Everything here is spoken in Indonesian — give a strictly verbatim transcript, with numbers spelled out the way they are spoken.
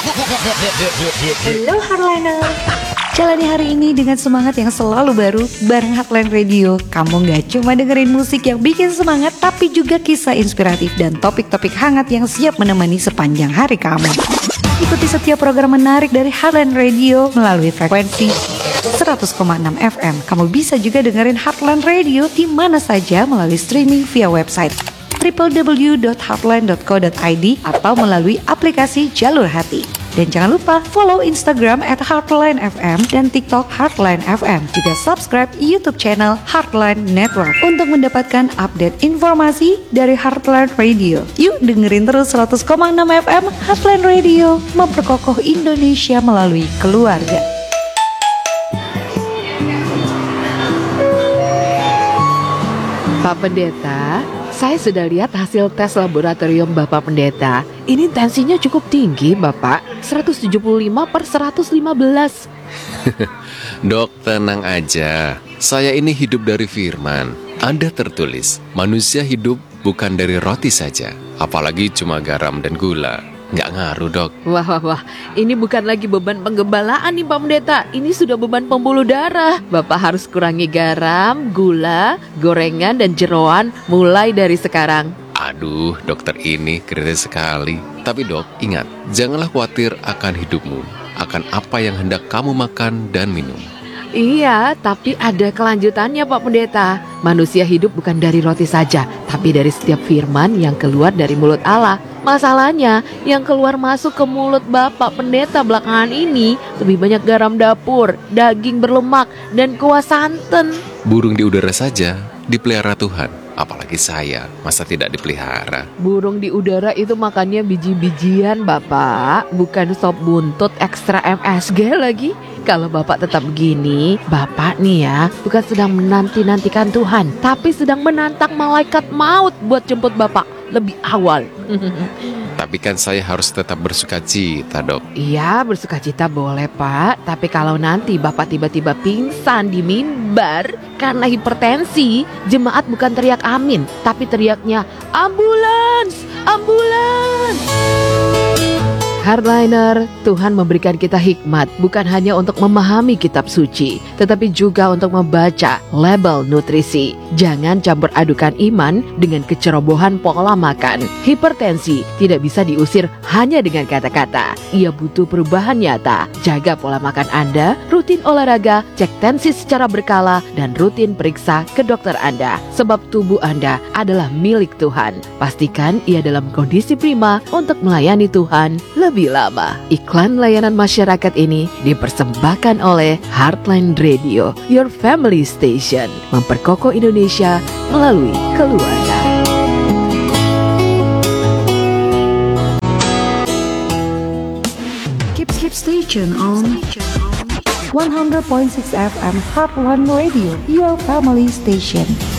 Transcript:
Hello Hardliner, jalani hari ini dengan semangat yang selalu baru bareng Heartline Radio. Kamu gak cuma dengerin musik yang bikin semangat, tapi juga kisah inspiratif dan topik-topik hangat yang siap menemani sepanjang hari kamu. Ikuti setiap program menarik dari Heartline Radio melalui frekuensi seratus koma enam F M. Kamu bisa juga dengerin Heartline Radio di mana saja melalui streaming via website w w w dot heartline dot co dot i d atau melalui aplikasi Jalur Hati. Dan jangan lupa follow Instagram at Heartline F M dan TikTok Heartline F M. Juga subscribe YouTube channel Heartline Network untuk mendapatkan update informasi dari Heartline Radio. Yuk dengerin terus seratus koma enam F M Heartline Radio, memperkokoh Indonesia melalui keluarga. Pak Pendeta, saya sudah lihat hasil tes laboratorium Bapak Pendeta. Ini tensinya cukup tinggi, Bapak. seratus tujuh puluh lima per seratus lima belas. Dok, tenang aja. Saya ini hidup dari firman. Ada tertulis, manusia hidup bukan dari roti saja, apalagi cuma garam dan gula. Nggak ngaruh, Dok. Wah, wah, wah. Ini bukan lagi beban penggembalaan nih, Pak Pendeta. Ini sudah beban pembuluh darah. Bapak harus kurangi garam, gula, gorengan, dan jeroan mulai dari sekarang. Aduh, dokter ini kritis sekali. Tapi dok, ingat, janganlah khawatir akan hidupmu, akan apa yang hendak kamu makan dan minum. Iya, tapi ada kelanjutannya Pak Pendeta. Manusia hidup bukan dari roti saja, tapi dari setiap firman yang keluar dari mulut Allah. Masalahnya, yang keluar masuk ke mulut Bapak Pendeta belakangan ini lebih banyak garam dapur, daging berlemak, dan kuah santan. Burung di udara saja dipelihara Tuhan. Apalagi saya, masa tidak dipelihara? Burung di udara itu makannya biji-bijian, Bapak. Bukan sop buntut ekstra M S G lagi. Kalau Bapak tetap begini, Bapak nih ya, bukan sedang menanti-nantikan Tuhan, tapi sedang menantang malaikat maut buat jemput Bapak lebih awal. Tapi kan saya harus tetap bersukacita, Dok. Iya, bersukacita boleh, Pak. Tapi kalau nanti Bapak tiba-tiba pingsan di mimbar karena hipertensi, jemaat bukan teriak amin, tapi teriaknya ambulans, ambulans. Hardliner, Tuhan memberikan kita hikmat bukan hanya untuk memahami kitab suci, tetapi juga untuk membaca label nutrisi. Jangan campur adukan iman dengan kecerobohan pola makan. Hipertensi tidak bisa diusir hanya dengan kata-kata. Ia butuh perubahan nyata. Jaga pola makan Anda, rutin olahraga, cek tensi secara berkala, dan rutin periksa ke dokter Anda. Sebab tubuh Anda adalah milik Tuhan. Pastikan ia dalam kondisi prima untuk melayani Tuhan lebih lama. Iklan layanan masyarakat ini dipersembahkan oleh Heartline Radio, your family station, memperkokoh Indonesia melalui keluarga. Keep keep station on one hundred point six F M Heartline Radio, your family station.